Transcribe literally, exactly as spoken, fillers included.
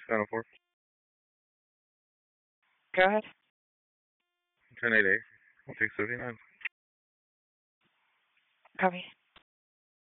Channel four. Go ahead. ten eight A. I'll take seventy-nine. Copy.